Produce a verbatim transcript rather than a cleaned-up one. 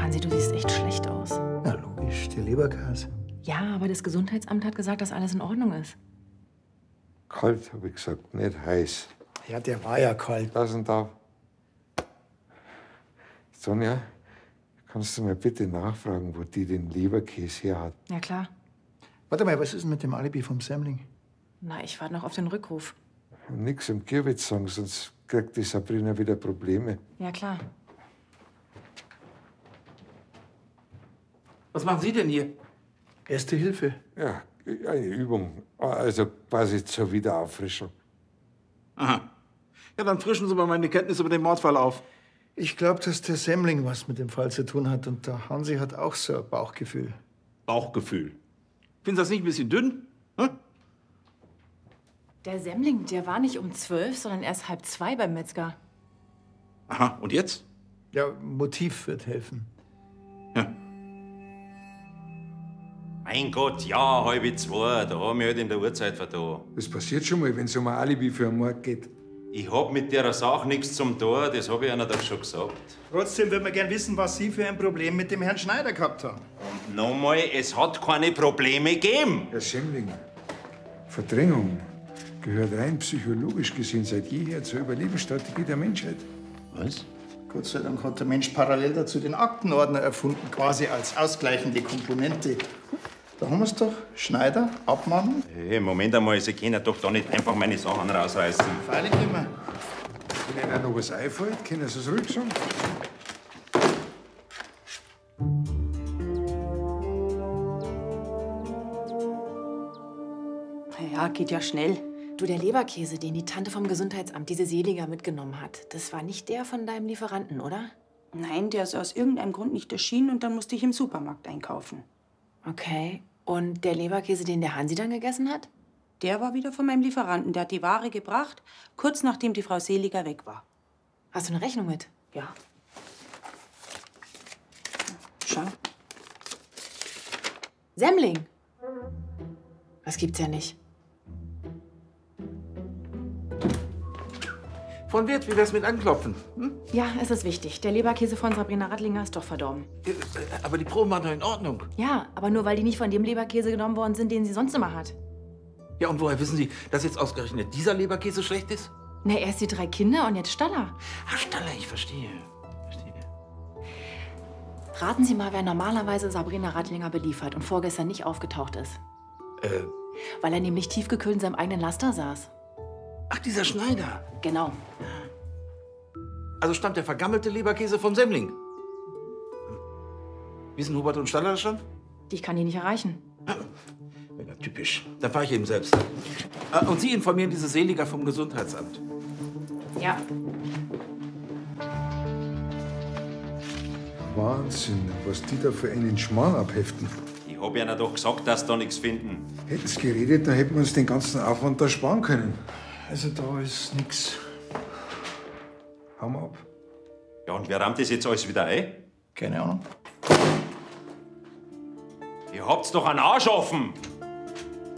Hansi, du siehst echt schlecht aus. Na logisch, die Leberkäse. Ja, aber das Gesundheitsamt hat gesagt, dass alles in Ordnung ist. Kalt, habe ich gesagt, nicht heiß. Ja, der war ja kalt. Pass und auf. Sonja, kannst du mir bitte nachfragen, wo die den Leberkäse her hat? Ja, klar. Warte mal, was ist denn mit dem Alibi vom Semmling? Na, ich warte noch auf den Rückruf. Nix im Kirwitz sagen, sonst kriegt die Sabrina wieder Probleme. Ja, klar. Was machen Sie denn hier? Erste Hilfe. Ja, eine Übung. Also quasi zur Wiederauffrischung. Aha. Ja, dann frischen Sie mal meine Kenntnis über den Mordfall auf. Ich glaube, dass der Semmling was mit dem Fall zu tun hat. Und der Hansi hat auch so ein Bauchgefühl. Bauchgefühl. Finden Sie das nicht ein bisschen dünn? Hm? Der Semmling, der war nicht um zwölf, sondern erst halb zwei beim Metzger. Aha, und jetzt? Ja, Motiv wird helfen. Ja. Mein Gott, ja, halb zwei, da haben wir halt in der Uhrzeit vertan. Das passiert schon mal, wenn es um ein Alibi für einen Mord geht. Ich hab mit der Sache nichts zum Tor, das hab ich einer doch schon gesagt. Trotzdem würden wir gern wissen, was Sie für ein Problem mit dem Herrn Schneider gehabt haben. Und nochmal, es hat keine Probleme gegeben. Herr Semmling, Verdrängung gehört rein psychologisch gesehen seit jeher zur Überlebensstrategie der Menschheit. Was? Gott sei Dank hat der Mensch parallel dazu den Aktenordner erfunden, quasi als ausgleichende Komponente. Da haben wir es doch. Schneider, abmachen. Hey, Moment einmal, Sie können doch da nicht einfach meine Sachen rausreißen. Freilich nicht mehr. Wenn Ihnen noch was einfällt, können Sie es ruhig sagen. Ja, geht ja schnell. Du, der Leberkäse, den die Tante vom Gesundheitsamt, diese Seliger, mitgenommen hat, das war nicht der von deinem Lieferanten, oder? Nein, der ist aus irgendeinem Grund nicht erschienen und dann musste ich im Supermarkt einkaufen. Okay. Und der Leberkäse, den der Hansi dann gegessen hat? Der war wieder von meinem Lieferanten. Der hat die Ware gebracht, kurz nachdem die Frau Seliger weg war. Hast du eine Rechnung mit? Ja. Schau. Semmling! Das gibt's ja nicht. Von Wirt, wie wär's mit Anklopfen? Hm? Ja, es ist wichtig. Der Leberkäse von Sabrina Rattlinger ist doch verdorben. Äh, Aber die Proben waren doch in Ordnung. Ja, aber nur weil die nicht von dem Leberkäse genommen worden sind, den sie sonst immer hat. Ja, und woher wissen Sie, dass jetzt ausgerechnet dieser Leberkäse schlecht ist? Na, erst die drei Kinder und jetzt Staller. Ach, Staller, ich verstehe. verstehe. Raten Sie mal, wer normalerweise Sabrina Rattlinger beliefert und vorgestern nicht aufgetaucht ist. Äh, Weil er nämlich tiefgekühlt in seinem eigenen Laster saß. ach, dieser Schneider. Genau. Also stammt der vergammelte Leberkäse vom Semmling. Wissen Hubert und Staller das schon? Ich kann die nicht erreichen. Ja, typisch. Dann fahre ich eben selbst. Ah, und Sie informieren diese Seliger vom Gesundheitsamt. Ja. Wahnsinn, was die da für einen Schmarrn abheften. Ich hab ihnen doch gesagt, dass da nichts finden. Hätten sie geredet, dann hätten wir uns den ganzen Aufwand da sparen können. Also da ist nix. Hauen wir ab. Ja, und wer rammt das jetzt alles wieder ein? Keine Ahnung. Ihr habt's doch einen Arsch offen!